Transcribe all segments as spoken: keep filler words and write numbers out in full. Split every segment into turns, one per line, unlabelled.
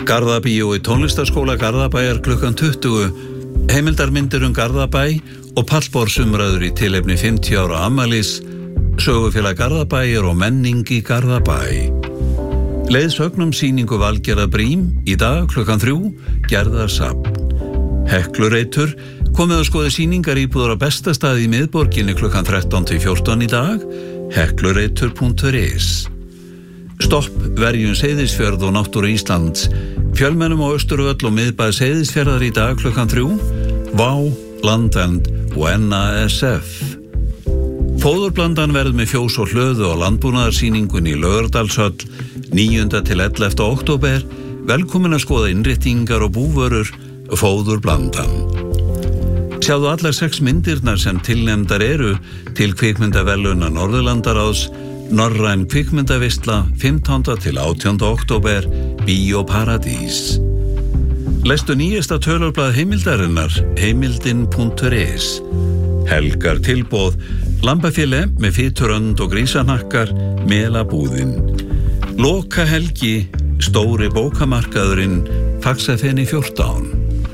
Garðabíó í tónlistarskóla Garðabæjar klukkan tuttugu, heimildarmyndir um Garðabæ og pallborðsumræður í tilefni fimmtíu ára afmælis, sögufélag Garðabæjar og menning í Garðabæ. Leiðsögnum sýningu Valgerðar Brím í dag klukkan þrjú, Gerðarsafn. Heklureitur, komið að skoða sýningar íbúðar á besta staði í miðborginni klukkan þrettán til fjórtán í dag, heklureitur punktur is. Stopp verjun Seyðisfjörð og náttúru Íslands. Fjölmennum á Austurvöll og miðbæ Seyðisfjarðar í dag klukkan þrjú, Vá, Landvernd og N A S F. Fóðurblandan verður með fjós og hlöðu á landbúnaðarsýningunni í Laugardalshöll níunda til ellefta október. Velkomin að skoða innréttingar og búvörur Fóðurblandan. Sjáðu allar sex myndirnar sem tilnefndar eru til kvikmyndaverðlauna Norðurlandaráðs, Norræn kvikmyndaveisla fimmtánda til átjánda október, Bíó Paradís. Lestu nýjasta tölublað heimildarinnar, heimildin punktur is. Helgar tilboð, lambafélé með fiturönd og grísanakkar, melabúðin. Loka helgi, stóri bókamarkaðurinn, Faxafeni fjórtán.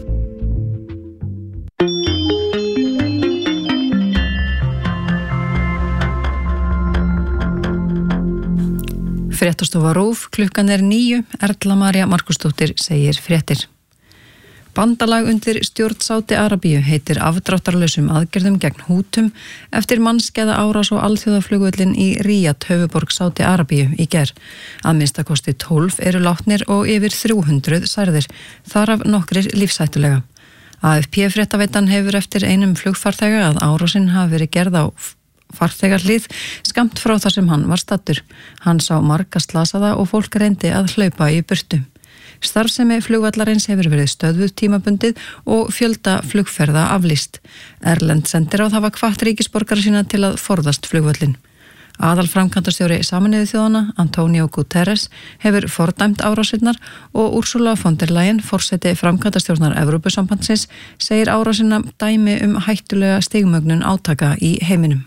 Fréttastofa RÚV, klukkan er níu, Erla María Markusdóttir segir fréttir. Bandalag undir stjórn Sádi-Arabíu heitir afdráttarlausum aðgerðum gegn Hútum eftir mannskæða árás á alþjóðaflugvöllin í Ríad, höfuðborg Sádi-Arabíu í ger. Að minnsta kosti tólf eru látnir og yfir þrjú hundruð særðir, þar af nokkrir lífshættulega. A F P fréttaveitan hefur eftir einum flugfarþega að árásin hafi verið gerð á farþegarhlið skammt frá þar sem hann var staddur. Hann sá marga slasaða og fólk reyndi að hlaupa í burtu. Starfsemi flugvallarins hefur verið stöðvuð tímabundið og fjölda flugferða aflýst. Erlend sendiráð hafa hvatt ríkisborgara sína til að forðast flugvöllin. Aðalframkvæmdastjóri Sameinuðu þjóðanna, Antonio Guterres, hefur fordæmt árásirnar og Ursula von der Leyen, forseti framkvæmdastjórnar Evrópusambandsins, segir árásina dæmi um hættulega stigmögnun átaka í heiminum.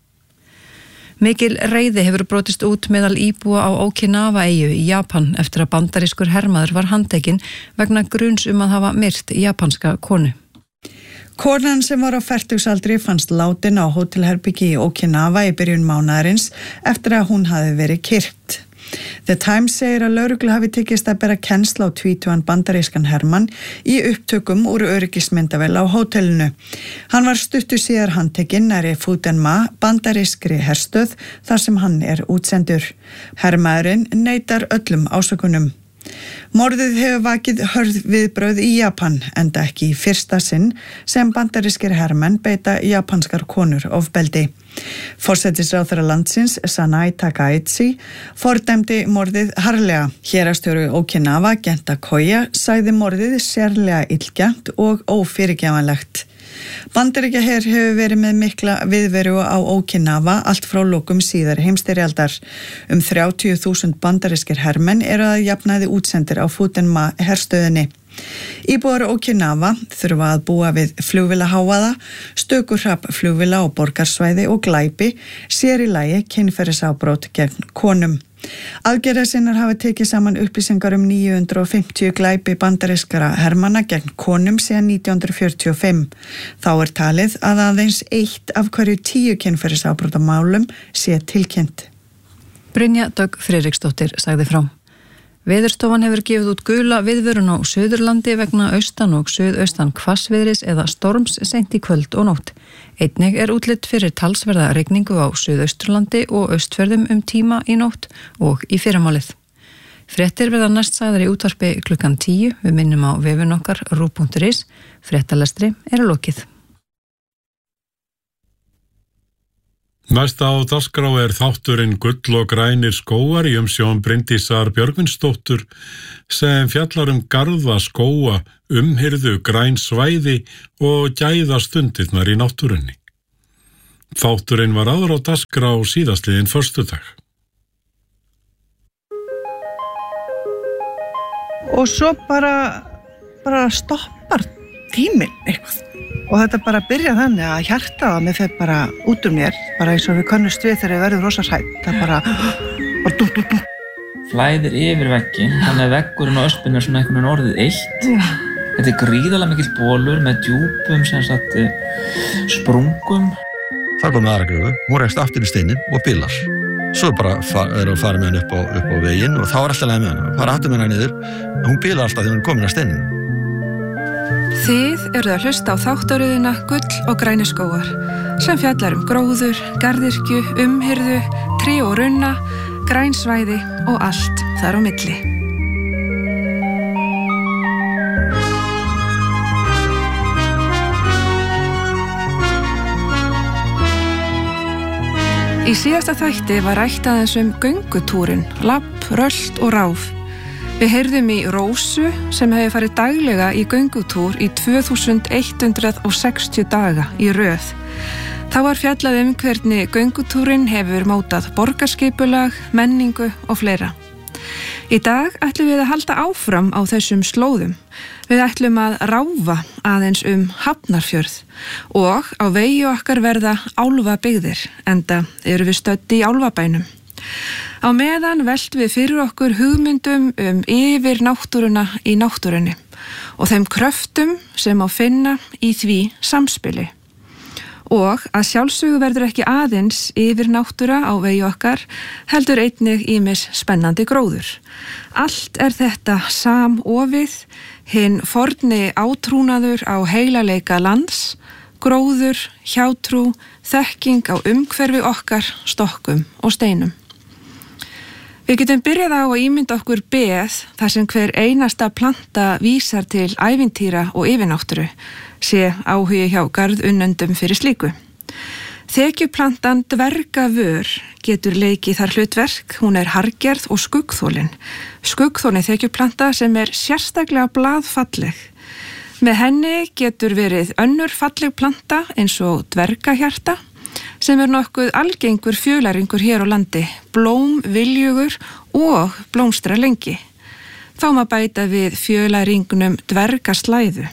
Mikil reiði hefur brotist út meðal íbúa á Okinawa-eyju í Japan eftir að bandarískur hermaður var handtekinn vegna gruns um að hafa myrt japanska konu.
Konan sem var á fertugsaldri fannst látin á hótelherbyggi í Okinawa í byrjun mánaðarins eftir að hún hafi verið kyrkt. The Times segir að lögreglu hafi tekist að bera kennsl á tvítugan bandarískan hermann í upptökum úr öryggismyndavél á hótelinu. Hann var stuttu síðar handtekinn nærri Futenma, bandarískri herstöð þar sem hann er útsendur. Hermaðurinn neitar öllum ásökunum. Morðið hefur vakið hörð viðbrögð í Japan, enda ekki í fyrsta sinn sem bandarískir hermenn beita japanskar konur ofbeldi. Forsætisráðherra landsins, Sanai Takaichi, fordæmdi morðið harðlega. Héraðsstjóri Okinawa, Genta Koya, sagði morðið sérlega illgjarnt og ófyrirgefanlegt. Bandaríkjaher hefur verið með mikla viðveru á Okinawa allt frá lokum síðari heimsstyrjaldar. Um þrjátíu þúsund bandarískir hermenn eru að jafnaði útsendir á Futenma herstöðinni. Íbúar Okinawa þurfa að búa við flugvélahávaða, stökuhrapp flugvéla og borgarsvæði og glæpi, sér í lagi kynferðisafbrot gegn konum. Aðgerðarsinnar hafa tekið saman upplýsingar um níu hundruð fimmtíu glæpi bandarískra hermanna gegn konum síðan nítján hundruð fjörutíu og fimm. Þá er talið að aðeins eitt af hverju tíu kynferðisafbrotamálum sé tilkynnt.
Brynja Dögg Friðriksdóttir sagði frá. Veðurstofan hefur gefið út gula viðvörun á Suðurlandi vegna austan og suðaustan hvassviðris eða storms seint í kvöld og nótt. Einnig er útlit fyrir talsverða rigningu á Suðausturlandi og Austfjörðum um tíma í nótt og í fyrramálið. Fréttir verða næst sagðar í útvarpi klukkan tíu, við minnum á vefinn okkar rúv punktur is. Fréttalestri er lokið.
Næsta á dagskrá er þátturinn Gull og grænir skógar í umsjón Bryndísar Björgvinsdóttur sem fjallar um garða skóga, umhirðu græn svæði og gæða stundirnar í náttúrunni. Þátturinn var áður á dagskrá síðastliðinn föstudag.
Og svo bara, bara stoppar tíminn eitthvað. Og þetta bara byrja þannig að hjartað að mér fer bara út úr mér, bara eins og við könnust við þegar við verðum rosa hrædd. Það bara, bara dú, dú, dú.
flæðir yfir vegginn, þannig að veggurinn og öspin er svona einhvern veginn orðið eitt. Já. Þetta er gríðarlega mikill bolur með djúpum sem sagt sprungum.
Það kom með aðra gröfu, hún rekst aftur í steinin og bilar. Svo bara er hún farið með hann upp á, upp á veginn og þá er alltaf leið með hann. Fara aftur með hann niður, hún bilar alltaf þegar hún er komin að steininu.
Þið eruð að hlusta á þáttaröðina Gull og græni skógar sem fjallar um gróður, garðyrkju, umhirðu, tré og runna, græn svæði og allt þar á milli. Í síðasta þætti var rætt aðeins um göngutúrin, lapp, rölt og ráf. Við heyrðum í Rósu sem hefur farið daglega í göngutúr í tvö þúsund hundrað og sextíu daga í röð. Þá var fjallað um hvernig göngutúrin hefur mótað borgarskipulag, menningu og fleira. Í dag ætlum við að halda áfram á þessum slóðum. Við ætlum að ráfa aðeins um Hafnarfjörð og á vegi okkar verða álfabyggðir, enda eru við stödd í álfabænum. Á meðan veltum við fyrir okkur hugmyndum um yfir náttúruna í náttúrunni og þeim kröftum sem á finna í því samspili. Og að sjálfsögðu verður ekki aðeins yfir náttúra á vegi okkar, heldur einnig ýmis spennandi gróður. Allt er þetta samofið, hinn forni átrúnaður á heilaleika lands, gróður, hjátrú, þekking á umhverfi okkar, stokkum og steinum. Við getum byrjað á að ímynda okkur beð þar sem hver einasta planta vísar til ævintýra og yfirnáttúru, sé áhugi hjá garðunnendum fyrir slíku. Þekjuplantan dvergavör getur leikið þar hlutverk, hún er harðgerð og skuggþólin. Skuggþólin þekjuplanta sem er sérstaklega blaðfalleg. Með henni getur verið önnur falleg planta eins og dvergahjarta, sem er nokkuð algengur fjölæringur hér á landi, blóm, viljugur og blómstra lengi. Þá má bæta við fjölæringnum dvergaslæðu.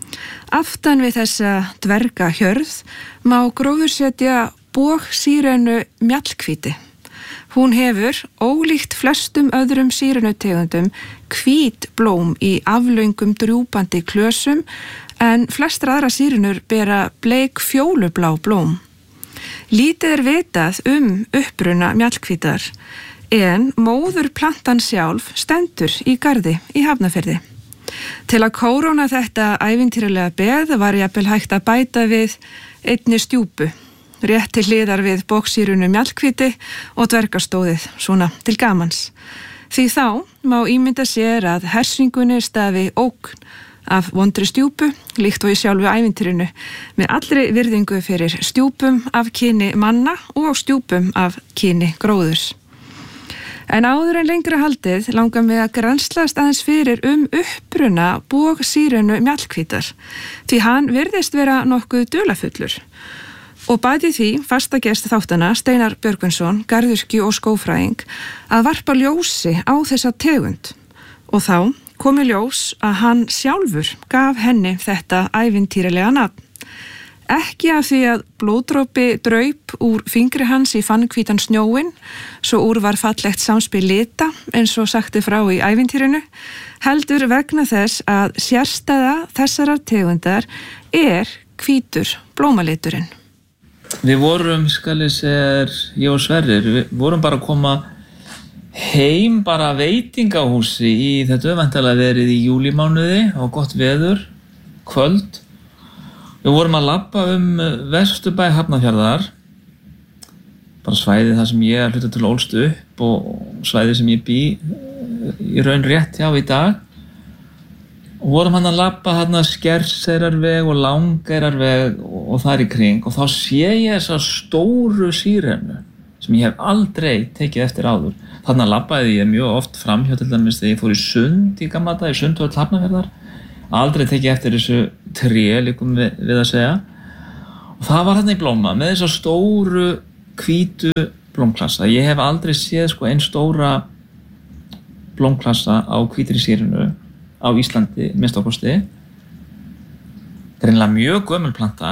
Aftan við þessa dvergahjörð má gróðursetja bogsírenu mjallhvíti. Hún hefur, ólíkt flestum öðrum sírenutegundum, hvít blóm í aflöngum drjúpandi klösum, en flestra aðra sírenur bera bleik fjólublá blóm. Lítið er vitað um uppruna mjallhvítar, en móður plantan sjálf stendur í garði í Hafnarfirði. Til að kóróna þetta ævintýralega beð var jafnvel hægt að bæta við einni stjúpu, rétt til hliðar við bogsírunu mjallhvíti og dvergastóðið, svona til gamans. Því þá má ímynda sér að hersingunni stafi ógn af vondri stjúpu, líkt og í sjálfu ævintýrinu, með allri virðingu fyrir stjúpum af kyni manna og stjúpum af kyni gróðurs. En áður en lengra haldið langar mig að grennslast aðeins fyrir um uppruna bogsírenu mjallhvítar, því hann virðist vera nokkuð dularfullur. Og bæti því fastagest þáttana Steinar Björgvinsson, garðyrkju og skógfræðing, að varpa ljósi á þessa tegund. Og þá kom í ljós að hann sjálfur gaf henni þetta ævintýralega nafn. Ekki af því að blóðdropi draup úr fingri hans í fannhvítan snjóin, svo úr var fallegt samspil lita, eins og sagti frá í ævintýrinu, heldur vegna þess að sérstæða þessarar tegundar er hvítur blómaliturinn.
Við vorum, skal ég segja, ég og Sverrir, við vorum bara að koma heim bara veitingahúsi í þetta væntanlega verið í júlímánuði og gott veður, kvöld. Við vorum að labba um Vesturbæ Hafnarfjarðar, bara svæði það sem ég hluta til ólst upp og svæði sem ég bý í raun rétt hjá í dag. Og vorum hann að labba hann að Skerseyrarveg og Langeyrarveg og þar í kring og þá sé ég þessa stóru sírenu sem ég hef aldrei tekið eftir áður. Þannig að labbaði ég mjög oft framhjá til dæmis þegar ég fór í Sund í gamla dag, í Sundhöll Hafnarfjarðar. Aldrei tekið eftir þessu tré, líkum við, við að segja. Og það var þarna í blóma með þessa stóru hvítu blómklassa. Ég hef aldrei séð sko einn stóra blómklassa á hvítri sírenu á Íslandi, minnst ákosti. Greinilega mjög gömul planta.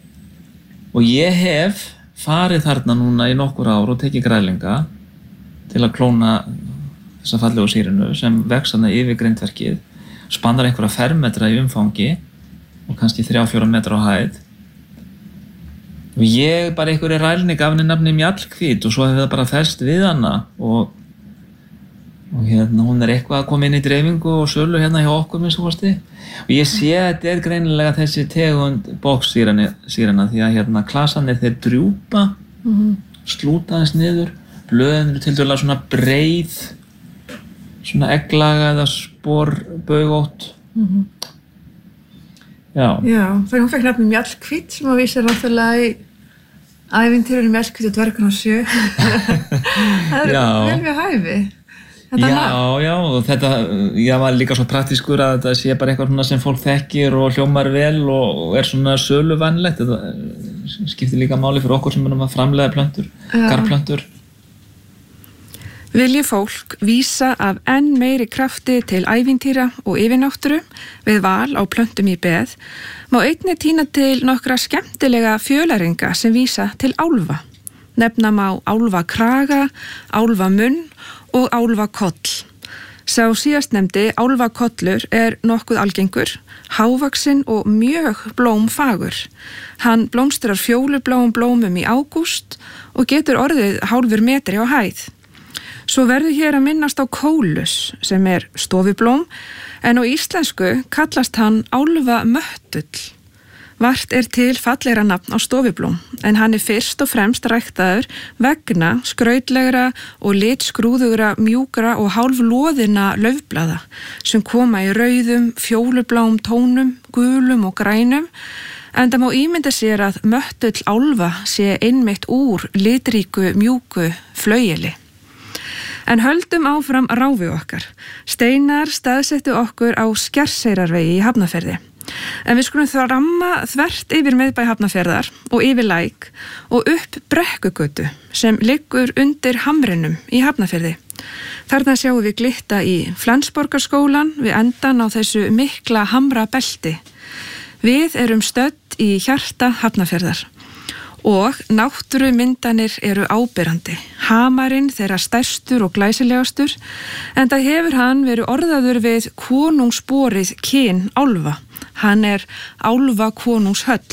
Og ég hef farið þarna núna í nokkur ár og tekið græðlinga til að klóna þessa fallegu sírenu sem vex þarna yfir grindverkið, spannar einhverja fermetra í umfangi og kannski þrjá fjóra metra á hæð. Og ég bara einhverju rælni gaf henni nafni Mjallhvít og svo hefði það bara fest við hana og, og hérna hún er eitthvað að koma inn í dreifingu og sölu hérna hjá okkur minnst þú varsti. Og ég sé að þetta er greinilega þessi tegund bókssírana því að hérna klasanir þeir drjúpa, mm-hmm. slúta aðeins niður, blöðin eru til dæla svona breið, svona egglaga eða sporbaugótt. Mm-hmm. Já.
Já, þegar hún fekk nafni Mjallhvít sem að vísa náttúrulega í ævintýrinu Mjallhvít og dvergana sjö. Það er vel við hæfi. Þetta
já, lag. já, og þetta, ég var líka svo praktískur að þetta sé bara eitthvað svona sem fólk þekkir og hljómar vel og er svona söluvænlegt. Þetta skiptir líka máli fyrir okkur sem erum að framleiða plöntur, garðplöntur.
Vilji fólk vísa af enn meiri krafti til ævintýra og yfirnáttúru við val á plöntum í beð, má einnig tína til nokkra skemmtilega fjölæringa sem vísa til álfa. Nefna má álfakraga, álfamunn og álfakoll. Sá síðastnefndi álfakollur er nokkuð algengur, hávaxinn og mjög blómfagur. Hann blómstrar fjólubláum blómum í ágúst og getur orðið hálfur metri á hæð. Svo verður hér að minnast á kólus sem er stofublóm en á íslensku kallast hann álfa möttull. Vart er til fallegra nafn á stofublóm en hann er fyrst og fremst ræktaður vegna skrautlegra og litskrúðugra, mjúkra og hálfloðina laufblaða sem koma í rauðum, fjólubláum tónum, gulum og grænum en það má ímynda sér að möttull álfa sé einmitt úr litríku, mjúku flaueli. En höldum áfram ráfi okkar. Steinar staðsettu okkur á Skerseyrarvegi í Hafnarfirði. En við skulum þá ramma þvert yfir miðbæ Hafnarfjarðar og yfir læk og upp Brekkugötu sem liggur undir hamrinum í Hafnarfirði. Þarna sjáum við glitta í Flensborgarskólan við endan á þessu mikla hamrabelti. Við erum stödd í hjarta Hafnarfjarðar. Og náttúrumyndanir eru áberandi. Hamarinn þeirra stærstur og glæsilegastur, en það hefur hann verið orðaður við konungsborið kyn álfa. Hann er álfa konungshöll.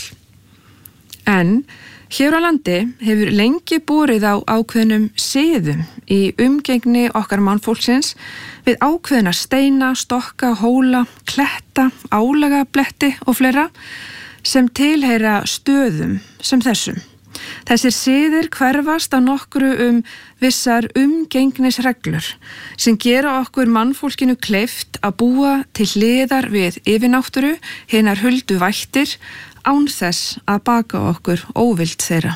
En hér á landi hefur lengi borið á ákveðnum siðum í umgengni okkar mannfólksins við ákveðna steina, stokka, hóla, kletta, álaga, bletti og fleira sem tilheyra stöðum sem þessum. Þessir siðir hverfast á nokkru um vissar umgengnisreglur sem gera okkur mannfólkinu kleift að búa til hliðar við yfirnáttúru, hinar huldu vættir, án þess að baka okkur óvild þeirra.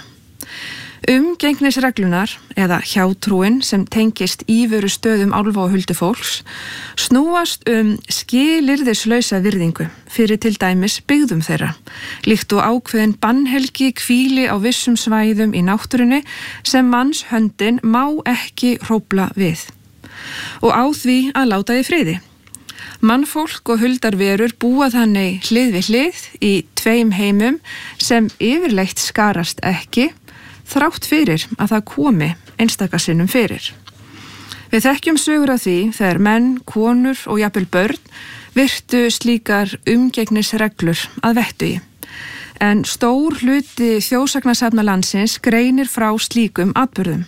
Umgengnisreglunar, eða hjátrúin sem tengist íveru stöðum álfa og huldufólks, snúast um skilyrðislausa virðingu fyrir til dæmis byggðum þeirra, líkt og ákveðin bannhelgi hvíli á vissum svæðum í náttúrunni sem mannshöndin má ekki hrófla við. Og á því að láta því friði. Mannfólk og huldarverur búa þannig hlið við hlið í tveim heimum sem yfirleitt skarast ekki, þrátt fyrir að það komi einstaka sinnum fyrir. Við þekkjum sögur af því þegar menn, konur og jafnvel börn virtu slíkar umgengnisreglur að vettugi. En stór hluti þjóðsagnasafna landsins greinir frá slíkum atburðum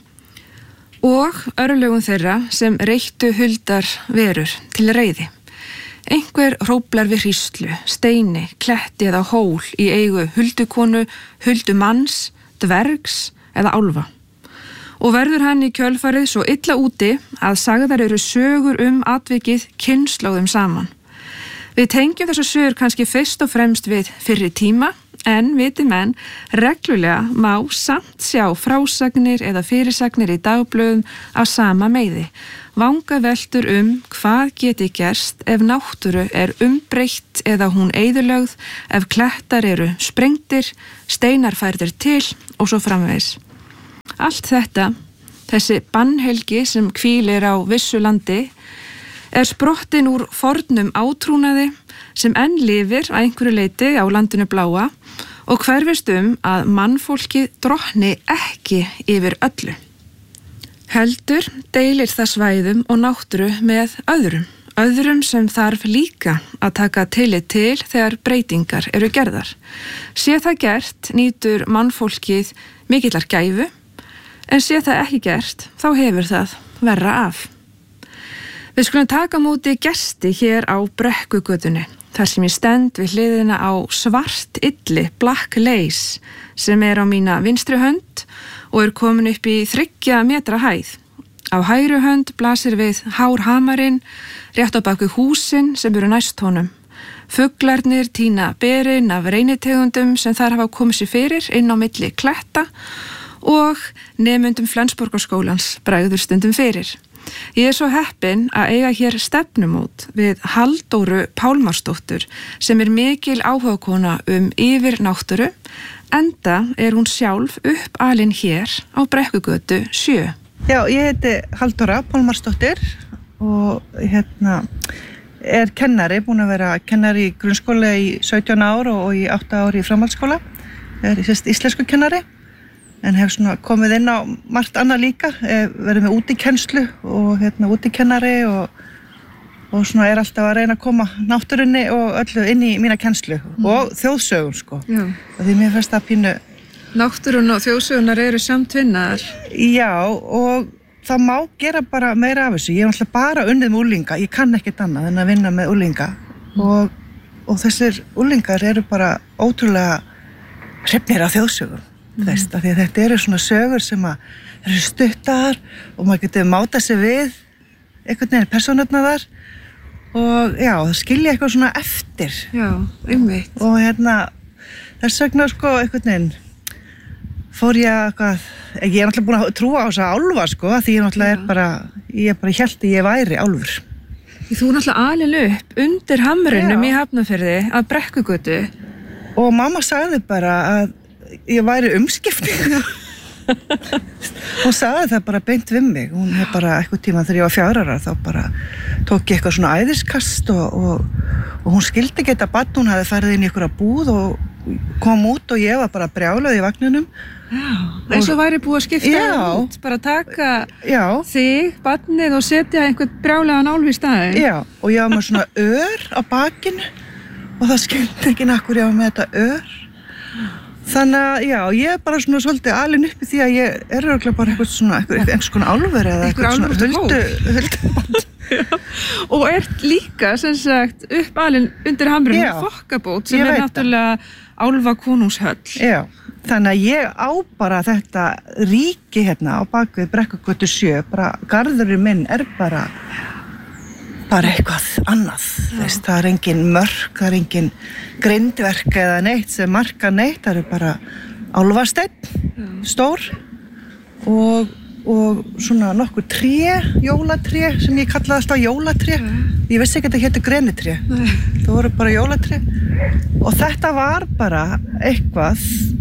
og örlögum þeirra sem reittu huldar verur til reiði. Einhver hróplar við hríslu, steini, kletti eða hól í eigu huldukonu, huldumanns, dvergs eða álfa. Og verður hann í kjölfarið svo illa úti að sagðar eru sögur um atvikið kynslóðum saman. Við tengjum þessar sögur kannski fyrst og fremst við fyrri tíma, en viti menn, reglulega má samt sjá frásagnir eða fyrirsagnir í dagblöðum af sama meiði. Vangaveltur um hvað geti gerst ef náttúru er umbreytt eða hún eyðilögð, ef klettar eru sprengtir, steinar færðir til og svo framvegis. Allt þetta, þessi bannhelgi sem hvílir á vissu landi, er sprottin úr fornum átrúnaði sem enn lifir að einhverju leyti á landinu bláa og hverfist um að mannfólkið drottni ekki yfir öllu. Heldur deilir það svæðum og náttúru með öðrum. Öðrum sem þarf líka að taka tillit til þegar breytingar eru gerðar. Sé það gert nýtur mannfólkið mikillar gæfu, en sé það ekki gert þá hefur það verra af. Við skulum taka móti gesti hér á Brekkugötunni, þar sem ég stend við hliðina á svart illi Black Lace sem er á mína vinstri hönd og er komin upp í þriggja metra hæð. Á hægri hönd blasir við hárhamarinn, rétt á baku húsin sem eru næst honum. Fuglarnir tína berin af reynitegundum sem þar hafa komið sér fyrir inn á milli kletta og nemendum Flensborgarskólans bregður stundum fyrir. Ég er svo heppin að eiga hér stefnumót við Halldóru Pálmarsdóttur sem er mikil áhugakona um yfir náttúru, enda er hún sjálf uppalin hér á Brekkugötu sjö.
Já, ég heiti Halldóra Pálmarsdóttir og hérna er kennari, búin að vera kennari í grunnskóla í sautján ár og í átta ár í framhaldsskóla. Ég er sérst íslensku kennari, en hef svona komið inn á margt annað líka, verið með útikennslu og hérna útikennari og, og svona er alltaf að reyna að koma náttúrunni og öllu inn í mína kennslu mm. og þjóðsögum sko. Já. Því mér finnst það pínu...
Náttúrun og þjóðsögunar eru samtvinnaðar.
Já, og það má gera bara meira af þessu. Ég er alltaf bara unnið með úlinga, ég kann ekkert annað en að vinna með úlinga mm. og, og þessir úlingar eru bara ótrúlega hrifnir af þjóðsögum. Þess, mm. að þetta eru svona sögur sem að eru stuttar og maður getur máta sig við einhvern veginn persónurnar og já, það skilja eitthvað svona eftir.
Já, einmitt.
Og hérna, þess vegna sko einhvern veginn fór ég eitthvað, ég er náttúrulega búin að trúa á þessa álfa sko, því ég náttúrulega er bara, ég er bara held að ég væri álfur.
Þú er náttúrulega alin upp undir hamrinum í Hafnarfirði að Brekkugötu.
Og mamma sagði bara að ég væri umskipting. Hún sagði það bara beint við mig. Hún er bara eitthvað tíma þegar ég var fjögurra ára þá bara tók ég eitthvað svona æðiskast og, og, og hún skildi ekki þetta barn, hún hafði farið inn í einhverja búð og kom út og ég var bara brjáluð í vagninum.
Já, eins og væri búið að skipta
já,
út, bara taka
já. Þig,
barnið og setja einhvern brjálegan álf í staðinn.
Já, og ég var með svona ör á bakinu og það skildi ekki nakkur ég var með þetta ör. Þannig að, já, ég er bara svona svolítið alin uppi því að ég er örugglega bara eitthvað svona, einhvers konar álfur eða eitthvað svona huldu, huldu.
Og er líka, sem sagt, upp alin undir hamrinu Fokkabót sem er náttúrulega álfa konungshöll.
Já, þannig að ég á bara þetta ríki hérna á bakvið Brekkugötu sjö, bara garðurinn minn er bara bara eitthvað annað, veist, það er engin mörk, það er engin grindverk eða neitt sem marka neitt, það eru bara álfasteinn, stór og, og svona nokkur tré, jólatré sem ég kallaði alltaf jólatré, ég vissi ekki að þetta hétu grenitré, það voru bara jólatré og þetta var bara eitthvað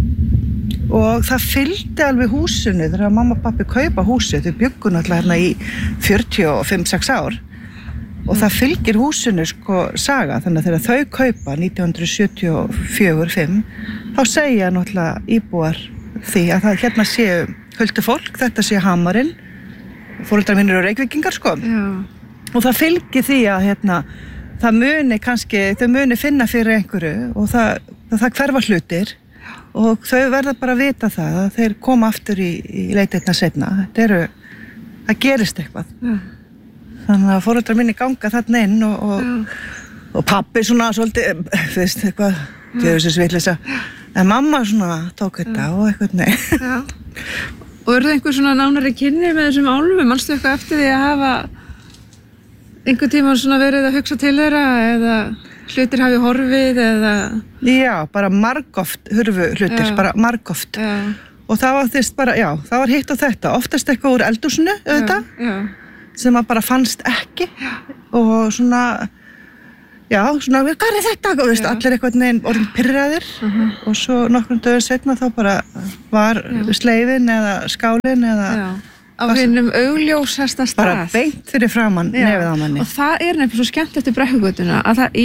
og það fylgdi alveg húsinu þegar mamma og pappi kaupa húsið, þau bjuggu náttúrulega hérna í fjörutíu og fimm til sex ár og það fylgir húsinu sko saga, þannig að þegar þau kaupa nítján hundruð sjötíu og fjögur til fimm þá segja náttúrulega íbúar því að það hérna séu huldufólk, þetta sé hamarinn, foreldrar mínir eru Reykvíkingar sko. Já. Og það fylgir því að hérna það muni kannski, þau muni finna fyrir einhverju og það, það, það hverfa hlutir og þau verða bara að vita það að þeir koma aftur í, í leitirna seinna, þetta eru, það gerist eitthvað. Já. Þannig að foreldrar minni ganga þarna inn og, og, og pappi svona svolítið, þú veist, eitthvað, djöfisins vitleysa. En mamma svona tók þetta og eitthvað nei.
Já. Og eru það einhver svona nánari kynni með þessum álfum? Manstu eitthvað eftir því að hafa einhver tíma svona verið að hugsa til þeirra eða hlutir hafi horfið eða...
Já, bara margoft hurfu hlutir, já. Bara margoft. Já. Og það var þess bara, já, það var hitt og þetta. Oftast eitthvað úr eldhúsinu, auðvitað. Já, já. Sem að bara fannst ekki já. Og svona já, svona, hvað er þetta? Og veist, allir eitthvað neginn orðin pirraðir uh-huh. Og svo nokkrum dögum setna þá bara var já. Sleifin eða skálin eða
já. Á hinnum augljósasta stað
bara beint fyrir framann nefið á manni.
Og það er nefnilega svo skemmt eftir Brekkugötuna að það er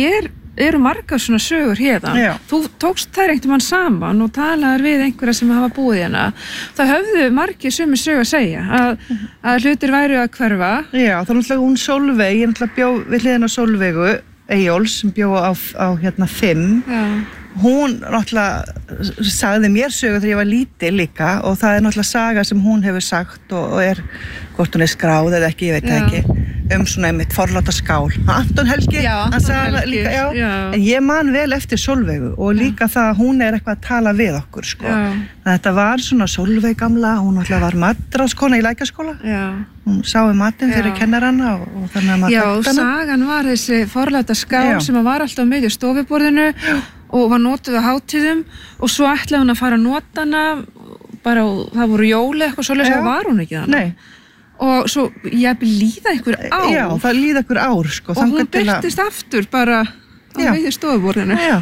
eru margar svona sögur hérna.
Já.
Þú tókst þær einhvern mann saman og talaðir við einhverja sem hafa búið hérna. Það höfðu margir sömu sögu að segja að, að hlutir væru að hverfa.
Já, þá náttúrulega hún Sólveig, ég náttúrulega bjó við hliðina á Sólveigu Eyjóls sem bjó á, á hérna fimm.
Já.
Hún náttúrulega sagði mér sögu þegar ég var lítil líka og það er náttúrulega saga sem hún hefur sagt og, og er, hvort hún er skráð eða ekki, ég veit það ekki, um svona einmitt forláta skál. Anton Helgi,
Já,
hann
Anton
sagði
Helgi,
líka, já,
já.
En ég man vel eftir Sólveigu og líka það að hún er eitthvað að tala við okkur, sko.
Já.
Þetta var svona Sólveig gamla, hún náttúrulega var matráðskona í Lækjarskóla.
Já.
Hún sáu matinn fyrir
Já.
kennarana og, og þannig að maður
Já,
þekkti hana.
sagan var þessi forláta skál
Já.
sem var alltaf á miðju stofuborðinu og var notuð á hátíðum og svo ætlaði hún að fara að nota hana bara, það voru jóli eitthvað svoleiðis
Já.
og var hún ekki þarna.
Nei.
Og svo ég líða einhver ár
Já, það líða einhver ár, sko.
og hún
þangað til að-
byrtist aftur bara á
Já.
miðju stofuborðinu.
Já.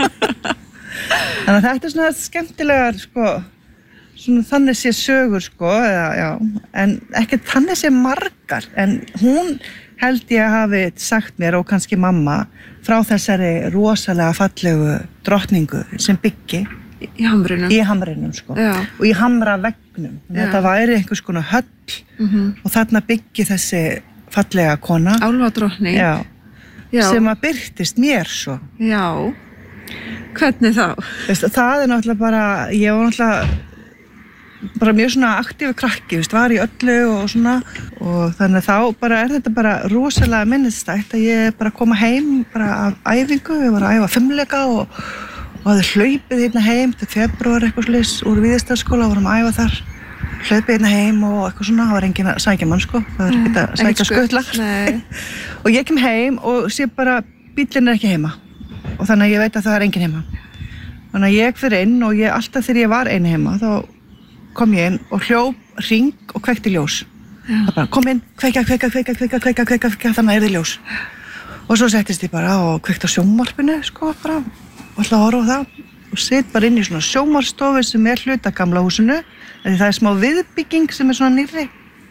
Þannig að þetta er svona skemmtilegar, sko, svona þannig sé sögur, sko, eða, já, en ekki þannig sé margar, en hún held ég að hafi sagt mér og kannski mamma frá þessari rosalega fallegu drottningu sem byggi
Í hamrinum.
í hamrinum, sko,
Já.
og í hamraveggnum. Þetta væri einhvers konar höll og þarna byggi þessi fallega kona.
Álfadrottning.
Já.
Já.
Sem að byrtist mér svo.
Já. Hvernig þá?
Veist, það er náttúrulega bara, ég var náttúrulega bara mjög svona aktífu krakki, veist, var í öllu og svona og þannig þá bara er þetta bara rosalega minnistætt að ég bara koma heim bara af æfingu, ég var að æfa fimmleika og, og hafði hlaupið hérna heim til febrúar eitthvað slis úr Víðistaðaskóla, vorum að æfa þar hlaupið hérna heim og eitthvað svona, það var enginn að sækja mann, sko, það er ekkert að sækja skuttla og ég kem heim og sé bara bíllinn er ekki heima og þannig að ég veit að það er enginn heima þannig að ég fyrir inn og ég alltaf þegar ég var ein heima þá kom ég inn og hljóp hring og kveikti ljós. Það bara kom inn, kveika, kveika, kveika, kveika, kveika, kveika, kveika, þannig að yrði ljós. Og svo settist ég bara og kveikti á sjónvarpinu, sko, bara, og ætla að horfa á það. Og sitt bara inn í svona sjónvarstofu sem er hluta gamla húsinu, því það er smá viðbygging sem er svona nýrri.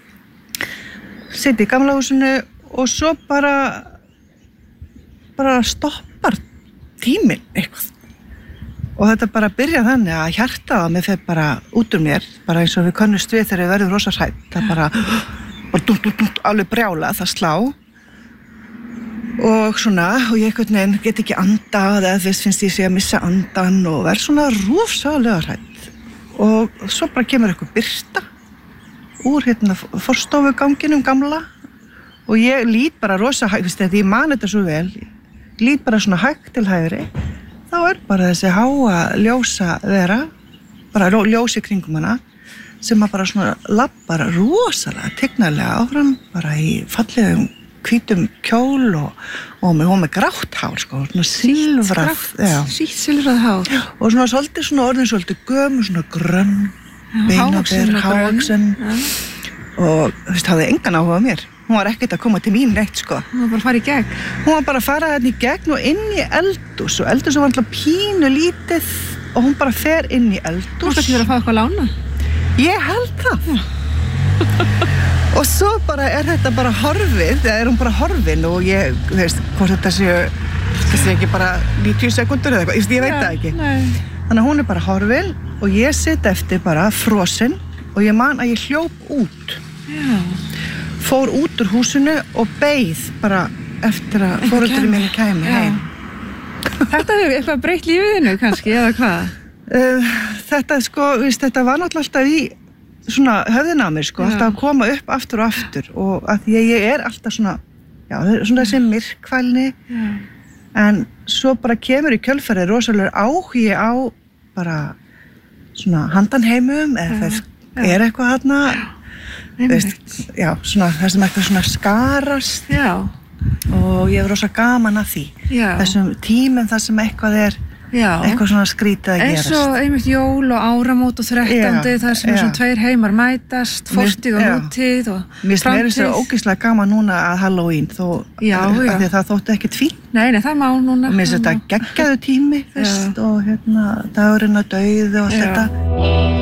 Sitt í gamla húsinu og svo bara, bara stoppar tíminn eitthvað. Og þetta bara byrja þannig að hjartað á mig fer bara út úr mér, bara eins og við könnust við þegar við verðum rosa hrædd. Það bara, bara dum, dum, dum, alveg brjála, það slá. Og svona, og ég einhvern veginn get ekki andað, eða þess finnst ég sé að missa andan og verð svona rosalega hrædd. Og svo bara kemur eitthvað birta úr hérna forstofuganginum gamla og ég lít bara rosa hægt, veist þetta, ég man þetta svo vel, lít bara svona hægt til hægri. Þá er bara þessi háa ljósa vera, bara ljósi kringum hana, sem að bara svona labbar rosalega tignarlega áfram, bara í fallegum hvítum kjól og, og með, með grátt hár, sko, svona silfrað,
sítt silfrað hár.
Já, og svona svolítið svona orðin svolítið gömur, svona grönn, beinaber, hávaxin og þú veist, hafði engan áhuga á mér. Hún var ekkert að koma til mín neitt, sko.
Hún var bara að fara í gegn.
Hún var bara að fara hérna í gegn og inn í eldhús og eldhús var alltaf pínu lítið og hún bara fer inn í eldhús.
Þú kannski verið að fá eitthvað lána?
Ég held það. Og svo bara er þetta bara horfið, eða er hún bara horfin og ég, þú veist, hvort þetta séu, þetta séu ekki bara níutíu sekúndur eða eitthvað, ég veit það ekki.
Nei.
Þannig að hún er bara horfin og ég sit eftir bara frosin og ég man að ég hljóp út.
Já.
Fór út úr húsinu og beið bara eftir að foreldri minni kæmi heim.
Þetta hefur eitthvað breytt lífiðinu kannski, eða hvað?
Uh, þetta, sko, víst, þetta var náttúrulega alltaf í svona höfðina á mér, sko,
Já.
alltaf að koma upp aftur og aftur og að ég, ég er alltaf svona, já, svona þessi myrkvælni,
Já.
en svo bara kemur í kjölfarið rosalega áhugi á bara svona handanheimum eða þess er eitthvað þarna, veist, já, svona það sem eitthvað svona skarast
Já.
og ég er rosa gaman að því.
Já.
Þessum tímum þar sem eitthvað er
Já.
eitthvað svona skrítið að
Eins
gerast.
og einmitt jól og áramót og þrettándi,
Já,
þar sem er
já.
svona tveir heimar mætast, fortíð og
Já.
nútíð og
Mér finnst mér þessi ógeðslega gaman núna að Halloween þó
Já,
af
já.
því að það þótti ekkert fínt.
Nei, nei, það má núna.
Mér finnst þetta geggjaðu tími, veist, og hérna dagurinn að dauði og allt
Já.
þetta.